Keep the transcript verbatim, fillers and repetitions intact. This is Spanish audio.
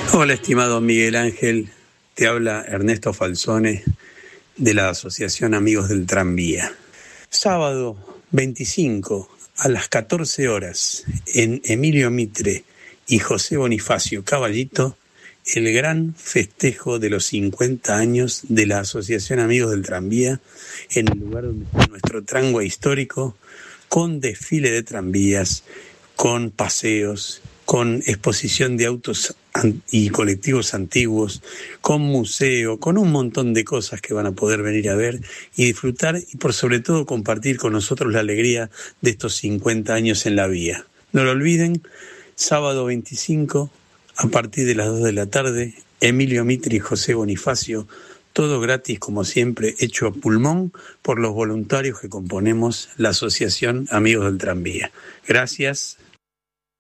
Hola, estimado Miguel Ángel, te habla Ernesto Falzone de la Asociación Amigos del Tranvía. Sábado veinticinco a las catorce horas en Emilio Mitre y José Bonifacio Caballito, el gran festejo de los cincuenta años de la Asociación Amigos del Tranvía en el lugar donde está nuestro tranvía histórico, con desfile de tranvías, con paseos, con exposición de autos y colectivos antiguos, con museo, con un montón de cosas que van a poder venir a ver y disfrutar y por sobre todo compartir con nosotros la alegría de estos cincuenta años en la vía. No lo olviden, sábado veinticinco a partir de las dos de la tarde, Emilio Mitre y José Bonifacio, todo gratis como siempre, hecho a pulmón por los voluntarios que componemos la Asociación Amigos del Tranvía. Gracias.